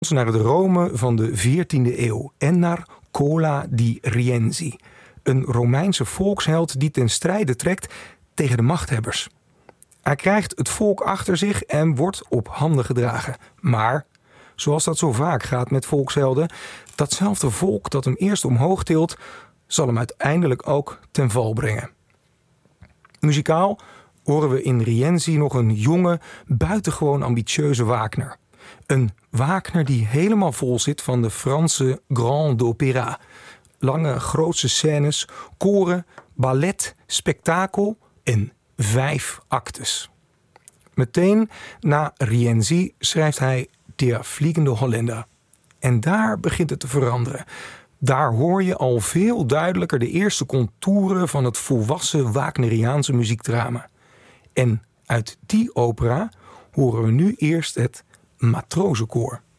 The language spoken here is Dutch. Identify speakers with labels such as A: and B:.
A: naar het Rome van de 14e eeuw en naar Cola di Rienzi, een Romeinse volksheld die ten strijde trekt tegen de machthebbers. Hij krijgt het volk achter zich en wordt op handen gedragen. Maar, zoals dat zo vaak gaat met volkshelden, datzelfde volk dat hem eerst omhoog tilt, zal hem uiteindelijk ook ten val brengen. Muzikaal horen we in Rienzi nog een jonge, buitengewoon ambitieuze Wagner. Een Wagner die helemaal vol zit van de Franse grand opéra. Lange, grootse scènes, koren, ballet, spektakel en 5 actes. Meteen na Rienzi schrijft hij Der Fliegende Holländer. En daar begint het te veranderen. Daar hoor je al veel duidelijker de eerste contouren van het volwassen Wagneriaanse muziekdrama. En uit die opera horen we nu eerst het Matrozenkoor.